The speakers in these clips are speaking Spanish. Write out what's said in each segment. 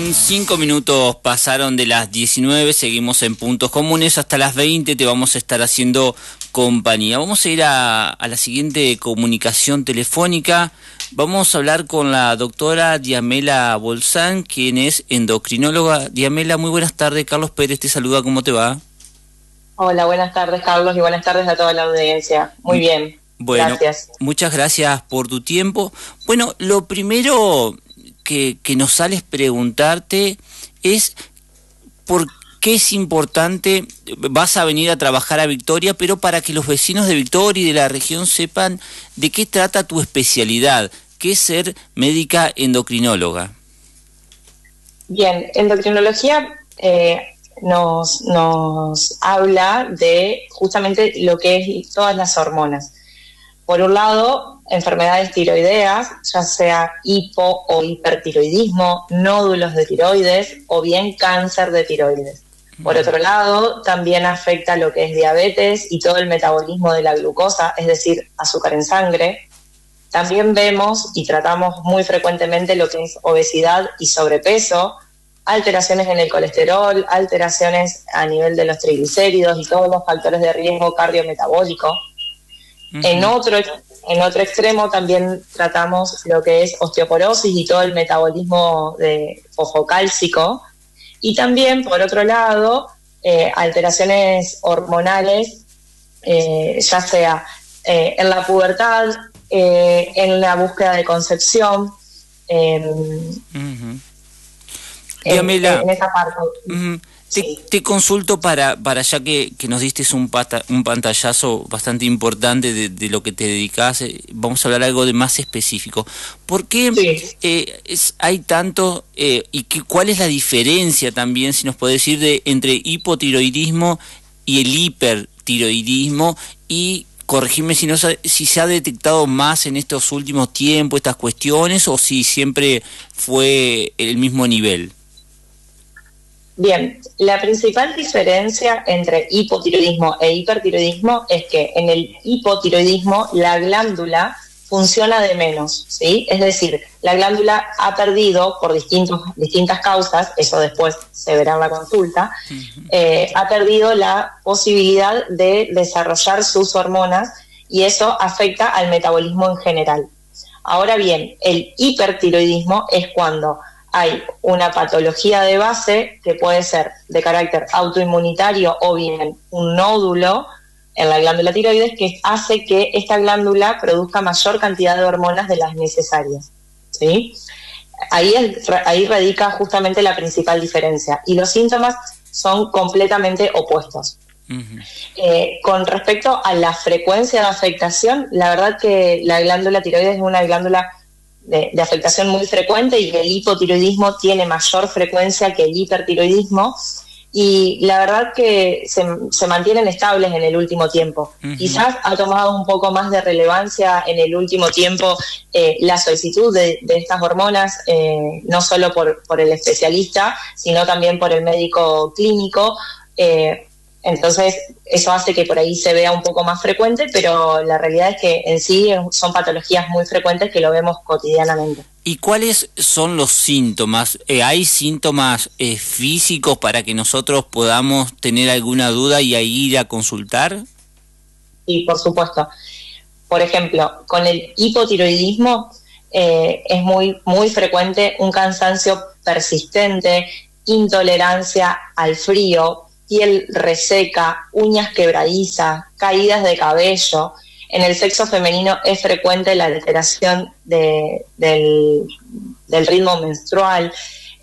5 minutos pasaron de las 19, seguimos en Puntos Comunes, hasta las 20 te vamos a estar haciendo compañía. Vamos a ir a la siguiente comunicación telefónica. Vamos a hablar con la doctora Diamela Bolzán, quien es endocrinóloga. Diamela, muy buenas tardes. Carlos Pérez te saluda, ¿cómo te va? Hola, buenas tardes, Carlos, y buenas tardes a toda la audiencia. Muy bien, bueno, gracias. Muchas gracias por tu tiempo. Bueno, lo primero que nos sales preguntarte es por qué es importante, vas a venir a trabajar a Victoria, pero para que los vecinos de Victoria y de la región sepan de qué trata tu especialidad, qué es ser médica endocrinóloga. Bien, endocrinología nos habla de justamente lo que es todas las hormonas. Por un lado, enfermedades tiroideas, ya sea hipo o hipertiroidismo, nódulos de tiroides o bien cáncer de tiroides. Por otro lado, también afecta lo que es diabetes y todo el metabolismo de la glucosa, es decir, azúcar en sangre. También vemos y tratamos muy frecuentemente lo que es obesidad y sobrepeso, alteraciones en el colesterol, alteraciones a nivel de los triglicéridos y todos los factores de riesgo cardiometabólico. En otro extremo también tratamos lo que es osteoporosis y todo el metabolismo de fosfocálcico. Y también, por otro lado, alteraciones hormonales, ya sea en la pubertad, en la búsqueda de concepción, en esa parte. Te consulto para ya que nos diste un pantallazo bastante importante de lo que te dedicas, vamos a hablar algo de más específico. ¿Por qué hay tanto y cuál es la diferencia también, si nos puede decir, entre hipotiroidismo y el hipertiroidismo? Y corregime si se ha detectado más en estos últimos tiempos estas cuestiones o si siempre fue el mismo nivel. Bien, la principal diferencia entre hipotiroidismo e hipertiroidismo es que en el hipotiroidismo la glándula funciona de menos, ¿sí? Es decir, la glándula ha perdido por distintas causas, eso después se verá en la consulta, ha perdido la posibilidad de desarrollar sus hormonas y eso afecta al metabolismo en general. Ahora bien, el hipertiroidismo es cuando hay una patología de base que puede ser de carácter autoinmunitario o bien un nódulo en la glándula tiroides que hace que esta glándula produzca mayor cantidad de hormonas de las necesarias, ¿sí? Ahí radica justamente la principal diferencia y los síntomas son completamente opuestos. Con respecto a la frecuencia de afectación, la verdad que la glándula tiroides es una glándula de afectación muy frecuente y el hipotiroidismo tiene mayor frecuencia que el hipertiroidismo y la verdad que se mantienen estables en el último tiempo. Quizás ha tomado un poco más de relevancia en el último tiempo la solicitud de estas hormonas, no solo por el especialista, sino también por el médico clínico. Entonces eso hace que por ahí se vea un poco más frecuente, pero la realidad es que en sí son patologías muy frecuentes que lo vemos cotidianamente. ¿Y cuáles son los síntomas? ¿Hay síntomas físicos para que nosotros podamos tener alguna duda y ahí ir a consultar? Sí, por supuesto. Por ejemplo, con el hipotiroidismo es muy frecuente un cansancio persistente, intolerancia al frío, piel reseca, uñas quebradizas, caídas de cabello. En el sexo femenino es frecuente la alteración del ritmo menstrual.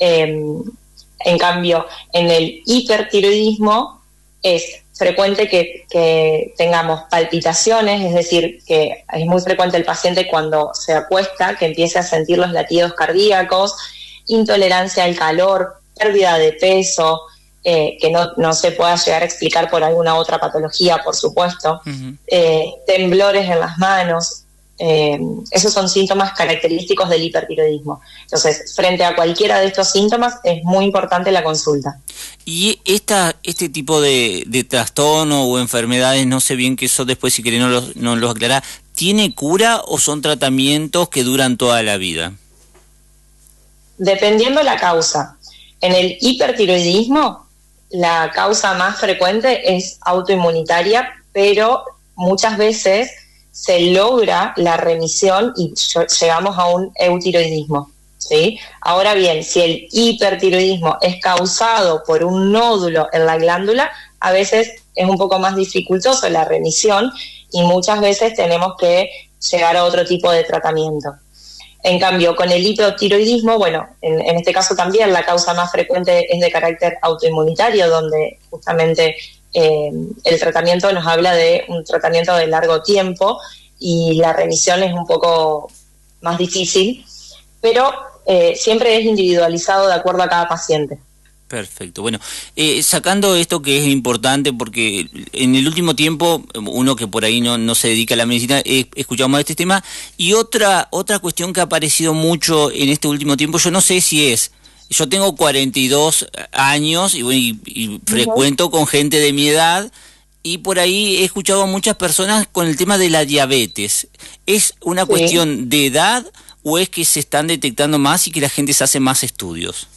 En cambio, en el hipertiroidismo es frecuente que tengamos palpitaciones, es decir, que es muy frecuente el paciente cuando se acuesta que empiece a sentir los latidos cardíacos, intolerancia al calor, pérdida de peso, que no se pueda llegar a explicar por alguna otra patología, por supuesto, temblores en las manos, esos son síntomas característicos del hipertiroidismo. Entonces, frente a cualquiera de estos síntomas es muy importante la consulta. Y este tipo de trastorno o enfermedades, no sé bien qué eso después si querés no los aclará, ¿tiene cura o son tratamientos que duran toda la vida? Dependiendo la causa. En el hipertiroidismo, la causa más frecuente es autoinmunitaria, pero muchas veces se logra la remisión y llegamos a un eutiroidismo, ¿sí? Ahora bien, si el hipertiroidismo es causado por un nódulo en la glándula, a veces es un poco más dificultoso la remisión y muchas veces tenemos que llegar a otro tipo de tratamiento. En cambio, con el hipotiroidismo, bueno, en este caso también la causa más frecuente es de carácter autoinmunitario, donde justamente el tratamiento nos habla de un tratamiento de largo tiempo y la remisión es un poco más difícil, pero siempre es individualizado de acuerdo a cada paciente. Perfecto. Bueno, sacando esto que es importante, porque en el último tiempo, uno que por ahí no se dedica a la medicina, escuchamos este tema, y otra cuestión que ha aparecido mucho en este último tiempo, yo no sé si es, yo tengo 42 años y frecuento con gente de mi edad, y por ahí he escuchado a muchas personas con el tema de la diabetes. ¿Es una cuestión de edad o es que se están detectando más y que la gente se hace más estudios?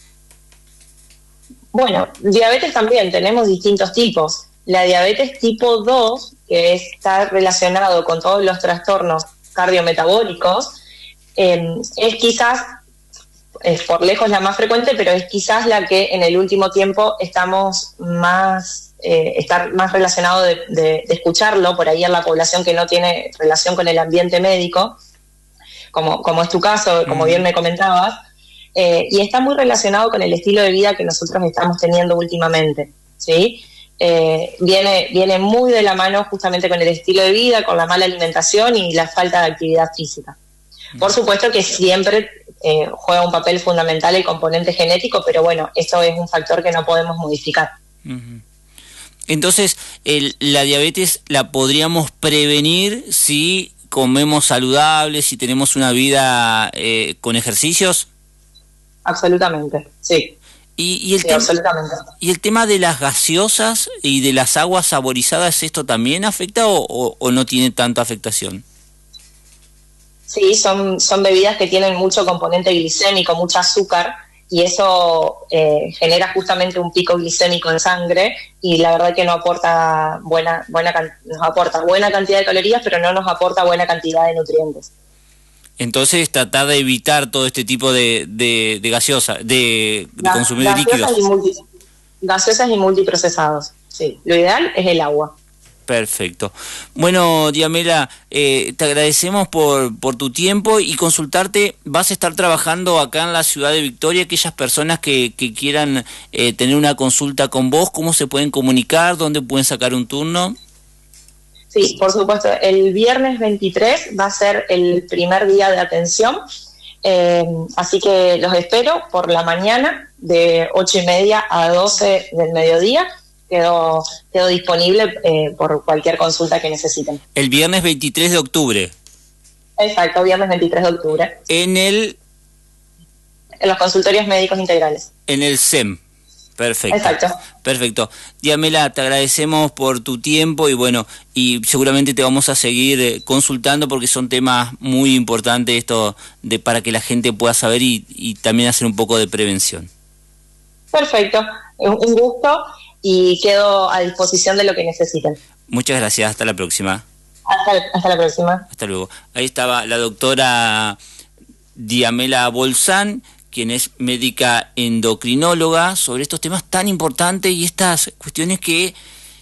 Bueno, diabetes también, tenemos distintos tipos. La diabetes tipo 2, que está relacionado con todos los trastornos cardiometabólicos, es quizás, es por lejos la más frecuente, pero es quizás la que en el último tiempo estamos más, estar más relacionado de escucharlo, por ahí en la población que no tiene relación con el ambiente médico, como es tu caso, como bien me comentabas. Y está muy relacionado con el estilo de vida que nosotros estamos teniendo últimamente, ¿sí? Viene muy de la mano justamente con el estilo de vida, con la mala alimentación y la falta de actividad física. Por supuesto que siempre juega un papel fundamental el componente genético, pero bueno, eso es un factor que no podemos modificar. Entonces, la diabetes la podríamos prevenir si comemos saludable, si tenemos una vida con ejercicios. Absolutamente, sí. Y el tema de las gaseosas y de las aguas saborizadas, ¿esto también afecta o no tiene tanta afectación? Sí, son bebidas que tienen mucho componente glicémico, mucho azúcar, y eso genera justamente un pico glicémico en sangre, y la verdad que no aporta nos aporta buena cantidad de calorías, pero no nos aporta buena cantidad de nutrientes. Entonces tratar de evitar todo este tipo de gaseosa, de consumir líquidos. Gaseosas y multiprocesados, sí. Lo ideal es el agua. Perfecto. Bueno, Diamela, te agradecemos por tu tiempo y consultarte. ¿Vas a estar trabajando acá en la ciudad de Victoria? Aquellas personas que quieran tener una consulta con vos, ¿cómo se pueden comunicar? ¿Dónde pueden sacar un turno? Sí, por supuesto. El viernes 23 va a ser el primer día de atención, así que los espero por la mañana de 8:30 a 12 del mediodía. Quedo disponible por cualquier consulta que necesiten. El viernes 23 de octubre. Exacto, viernes 23 de octubre. En los consultorios médicos integrales. En el SEM. Perfecto. Exacto. Perfecto. Diamela, te agradecemos por tu tiempo y bueno, y seguramente te vamos a seguir consultando porque son temas muy importantes esto para que la gente pueda saber y también hacer un poco de prevención. Perfecto. Un gusto y quedo a disposición de lo que necesiten. Muchas gracias. Hasta la próxima. Hasta la próxima. Hasta luego. Ahí estaba la doctora Diamela Bolzán, quien es médica endocrinóloga, sobre estos temas tan importantes y estas cuestiones que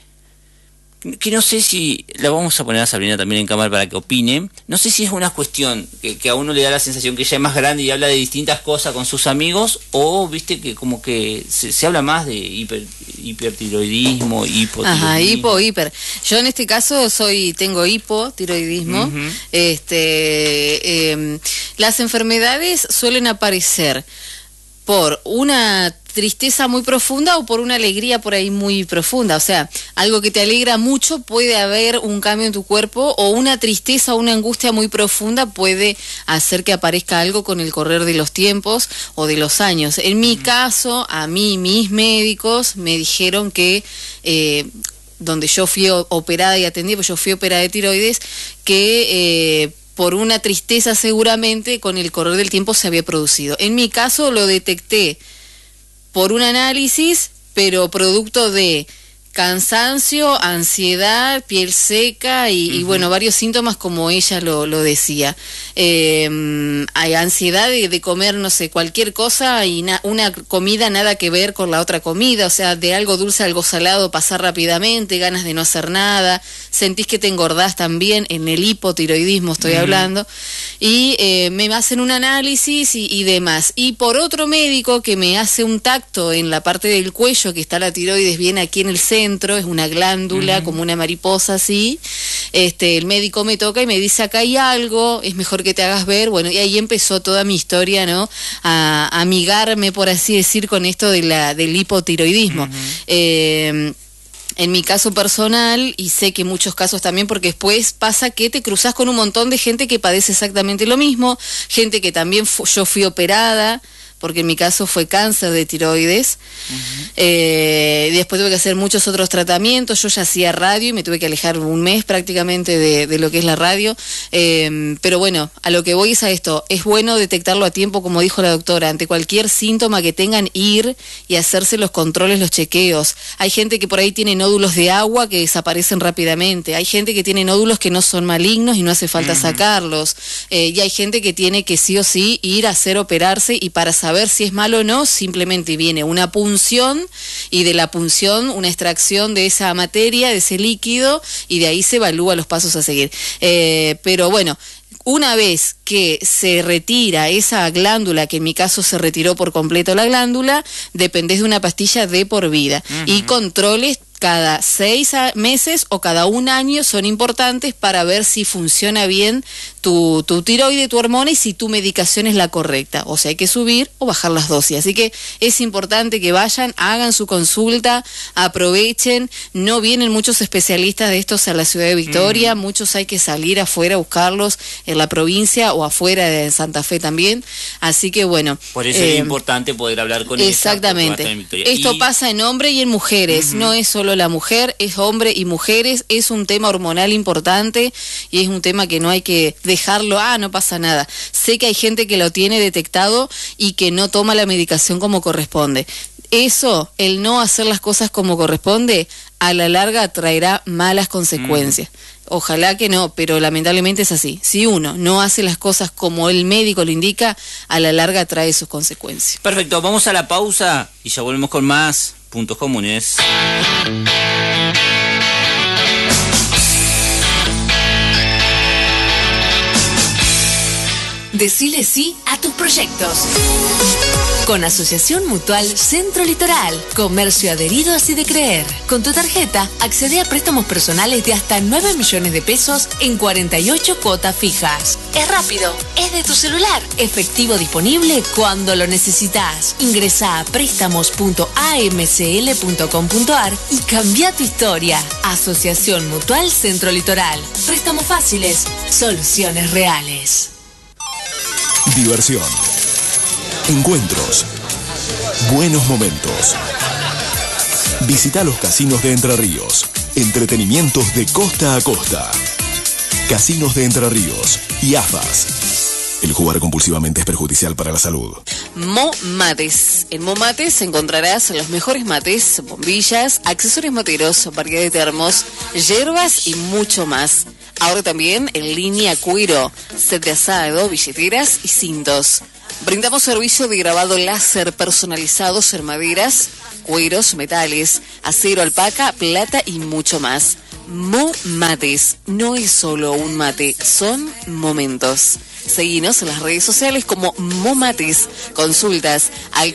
no sé si, la vamos a poner a Sabrina también en cámara para que opine, no sé si es una cuestión que a uno le da la sensación que ya es más grande y habla de distintas cosas con sus amigos, o viste que como que se habla más de hipertiroidismo, hipotiroidismo. Ajá, hiper. Yo en este caso tengo hipotiroidismo. Las enfermedades suelen aparecer por una tristeza muy profunda o por una alegría por ahí muy profunda. O sea, algo que te alegra mucho, puede haber un cambio en tu cuerpo, o una tristeza o una angustia muy profunda puede hacer que aparezca algo con el correr de los tiempos o de los años. En mi caso, a mí mis médicos me dijeron que donde yo fui operada y atendida, pues yo fui operada de tiroides, que por una tristeza seguramente con el correr del tiempo se había producido. En mi caso lo detecté por un análisis, pero producto de cansancio, ansiedad, piel seca y bueno, varios síntomas como ella lo decía. Hay ansiedad de comer, no sé, cualquier cosa y una comida nada que ver con la otra comida, o sea, de algo dulce a algo salado pasar rápidamente, ganas de no hacer nada, sentís que te engordás también, en el hipotiroidismo estoy hablando, y me hacen un análisis y demás. Y por otro médico que me hace un tacto en la parte del cuello, que está la tiroides bien aquí en el centro, es una glándula como una mariposa así, el médico me toca y me dice, acá hay algo, es mejor que te hagas ver. Bueno, y ahí empezó toda mi historia, ¿no? A amigarme, por así decir, con esto del hipotiroidismo. En mi caso personal, y sé que muchos casos también, porque después pasa que te cruzas con un montón de gente que padece exactamente lo mismo, gente que también yo fui operada, porque en mi caso fue cáncer de tiroides. Después tuve que hacer muchos otros tratamientos. Yo ya hacía radio y me tuve que alejar un mes prácticamente de lo que es la radio. Pero bueno, a lo que voy es a esto. Es bueno detectarlo a tiempo, como dijo la doctora. Ante cualquier síntoma que tengan, ir y hacerse los controles, los chequeos. Hay gente que por ahí tiene nódulos de agua que desaparecen rápidamente. Hay gente que tiene nódulos que no son malignos y no hace falta sacarlos. Y hay gente que tiene que sí o sí ir a hacer operarse, y para saber si es malo o no, simplemente viene una punción y de la punción una extracción de esa materia, de ese líquido, y de ahí se evalúa los pasos a seguir. Pero bueno, una vez que se retira esa glándula, que en mi caso se retiró por completo la glándula, dependés de una pastilla de por vida. Y controles cada 6 meses o cada 1 año son importantes para ver si funciona bien tu tiroide, tu hormona, y si tu medicación es la correcta. O sea, hay que subir o bajar las dosis. Así que es importante que vayan, hagan su consulta, aprovechen. No vienen muchos especialistas de estos a la ciudad de Victoria, muchos hay que salir afuera a buscarlos en la provincia o afuera de Santa Fe también. Así que bueno. Por eso es importante poder hablar con ellos. Exactamente. Esto pasa en hombres y en mujeres, no es solo la mujer, es hombre y mujeres, es un tema hormonal importante y es un tema que no hay que dejarlo, no pasa nada. Sé que hay gente que lo tiene detectado y que no toma la medicación como corresponde. Eso, el no hacer las cosas como corresponde, a la larga traerá malas consecuencias. Ojalá que no, pero lamentablemente es así. Si uno no hace las cosas como el médico lo indica, a la larga trae sus consecuencias. Perfecto, vamos a la pausa y ya volvemos con más Puntos Comunes. Decile sí a tus proyectos. Con Asociación Mutual Centro Litoral. Comercio adherido así de creer. Con tu tarjeta, accede a préstamos personales de hasta 9 millones de pesos en 48 cuotas fijas. Es rápido, es de tu celular. Efectivo disponible cuando lo necesitas. Ingresa a préstamos.amcl.com.ar y cambia tu historia. Asociación Mutual Centro Litoral. Préstamos fáciles, soluciones reales. Diversión, encuentros, buenos momentos. Visita los casinos de Entre Ríos. Entretenimientos de costa a costa. Casinos de Entre Ríos y AFAS. El jugar compulsivamente es perjudicial para la salud. Momates. En Momates encontrarás los mejores mates, bombillas, accesorios materos, variedad de termos, hierbas y mucho más. Ahora también en línea cuero, set de asado, billeteras y cintos. Brindamos servicio de grabado láser personalizados en maderas, cueros, metales, acero, alpaca, plata y mucho más. Momates. No es solo un mate, son momentos. Seguinos en las redes sociales como Momates. Consultas al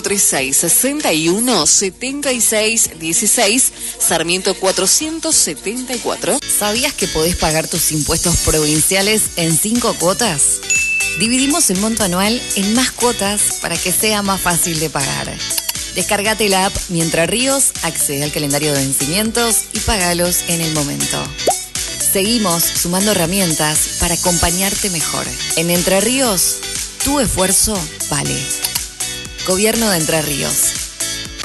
3436-617616, Sarmiento 474. ¿Sabías que podés pagar tus impuestos provinciales en 5 cuotas? Dividimos el monto anual en más cuotas para que sea más fácil de pagar. Descárgate la app Mi Entre Ríos, accede al calendario de vencimientos y págalos en el momento. Seguimos sumando herramientas para acompañarte mejor. En Entre Ríos, tu esfuerzo vale. Gobierno de Entre Ríos.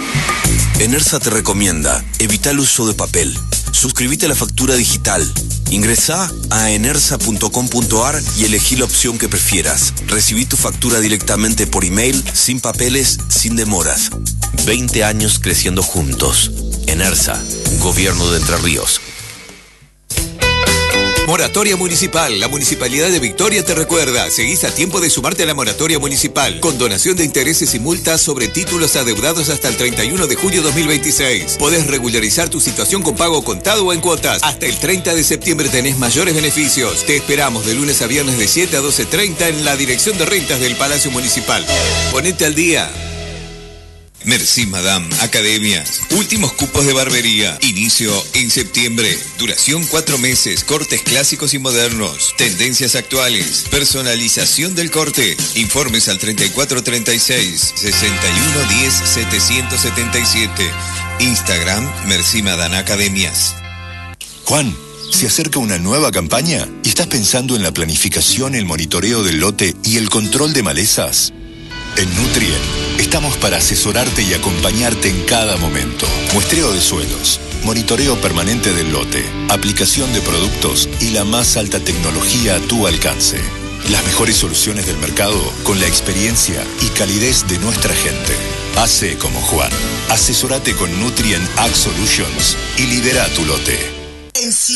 ENERSA te recomienda: evita el uso de papel. Suscríbete a la factura digital. Ingresá a enersa.com.ar y elegí la opción que prefieras. Recibí tu factura directamente por email, sin papeles, sin demoras. 20 años creciendo juntos. Enersa, Gobierno de Entre Ríos. Moratoria Municipal. La Municipalidad de Victoria te recuerda. Seguís a tiempo de sumarte a la Moratoria Municipal. Con donación de intereses y multas sobre títulos adeudados hasta el 31 de julio 2026. Podés regularizar tu situación con pago contado o en cuotas. Hasta el 30 de septiembre tenés mayores beneficios. Te esperamos de lunes a viernes de 7 a 12:30 en la Dirección de Rentas del Palacio Municipal. Ponete al día. Merci Madame Academias. Últimos cupos de barbería. Inicio en septiembre. Duración 4 meses. Cortes clásicos y modernos. Tendencias actuales. Personalización del corte. Informes al 3436 6110 777. Instagram Merci Madame Academias. Juan, se acerca una nueva campaña y estás pensando en la planificación, el monitoreo del lote y el control de malezas. En Nutrien estamos para asesorarte y acompañarte en cada momento. Muestreo de suelos, monitoreo permanente del lote, aplicación de productos y la más alta tecnología a tu alcance. Las mejores soluciones del mercado con la experiencia y calidez de nuestra gente. Hace como Juan. Asesorate con Nutrien Ag Solutions y lidera tu lote.